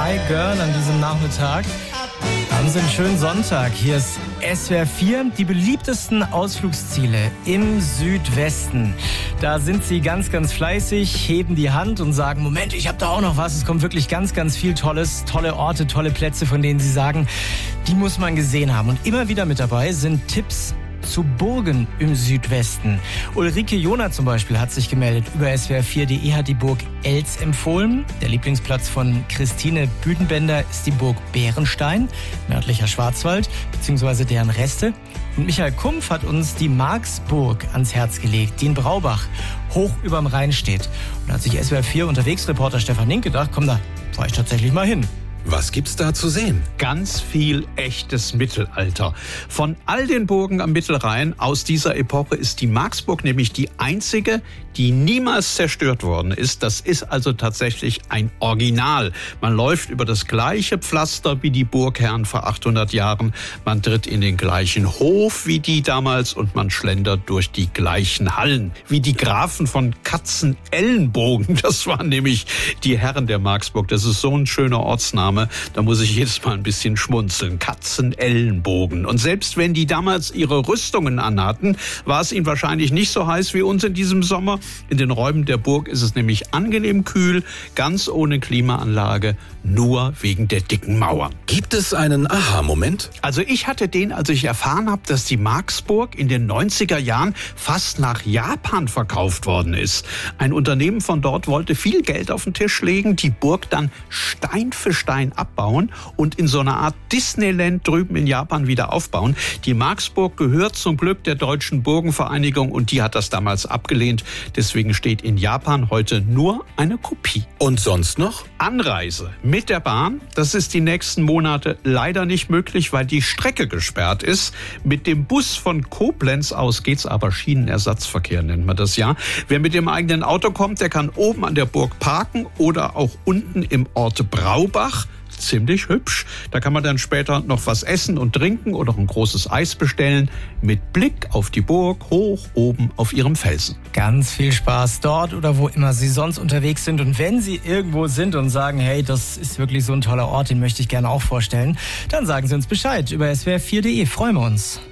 My Girl an diesem Nachmittag. Haben Sie einen schönen Sonntag. Hier ist SWR 4, die beliebtesten Ausflugsziele im Südwesten. Da sind Sie ganz, ganz fleißig, heben die Hand und sagen, Moment, ich habe da auch noch was. Es kommt wirklich ganz, ganz viel Tolles, tolle Orte, tolle Plätze, von denen Sie sagen, die muss man gesehen haben. Und immer wieder mit dabei sind Tipps zu Burgen im Südwesten. Ulrike Jona zum Beispiel hat sich gemeldet. Über swr4.de hat die Burg Elz empfohlen. Der Lieblingsplatz von Christine Büdenbender ist die Burg Bärenstein, nördlicher Schwarzwald, beziehungsweise deren Reste. Und Michael Kumpf hat uns die Marksburg ans Herz gelegt, die in Braubach hoch überm Rhein steht. Und da hat sich SWR4 Unterwegsreporter Stefan Nink gedacht, komm, da fahr ich tatsächlich mal hin. Was gibt's da zu sehen? Ganz viel echtes Mittelalter. Von all den Burgen am Mittelrhein aus dieser Epoche ist die Marksburg nämlich die einzige, die niemals zerstört worden ist. Das ist also tatsächlich ein Original. Man läuft über das gleiche Pflaster wie die Burgherren vor 800 Jahren. Man tritt in den gleichen Hof wie die damals und man schlendert durch die gleichen Hallen. Wie die Grafen von Katzenellenbogen. Das waren nämlich die Herren der Marksburg. Das ist so ein schöner Ortsname. Da muss ich jedes Mal ein bisschen schmunzeln. Katzenellenbogen. Und selbst wenn die damals ihre Rüstungen anhatten, war es ihnen wahrscheinlich nicht so heiß wie uns in diesem Sommer. In den Räumen der Burg ist es nämlich angenehm kühl, ganz ohne Klimaanlage, nur wegen der dicken Mauern. Gibt es einen Aha-Moment? Also ich hatte den, als ich erfahren habe, dass die Marksburg in den 90er Jahren fast nach Japan verkauft worden ist. Ein Unternehmen von dort wollte viel Geld auf den Tisch legen, die Burg dann Stein für Stein abbauen und in so einer Art Disneyland drüben in Japan wieder aufbauen. Die Marksburg gehört zum Glück der Deutschen Burgenvereinigung und die hat das damals abgelehnt. Deswegen steht in Japan heute nur eine Kopie. Und sonst noch? Anreise mit der Bahn, das ist die nächsten Monate leider nicht möglich, weil die Strecke gesperrt ist. Mit dem Bus von Koblenz aus geht's aber Schienenersatzverkehr, nennt man das ja. Wer mit dem eigenen Auto kommt, der kann oben an der Burg parken oder auch unten im Ort Braubach. Ziemlich hübsch. Da kann man dann später noch was essen und trinken oder ein großes Eis bestellen. Mit Blick auf die Burg, hoch oben auf ihrem Felsen. Ganz viel Spaß dort oder wo immer Sie sonst unterwegs sind. Und wenn Sie irgendwo sind und sagen, hey, das ist wirklich so ein toller Ort, den möchte ich gerne auch vorstellen, dann sagen Sie uns Bescheid über swr4.de. Freuen wir uns.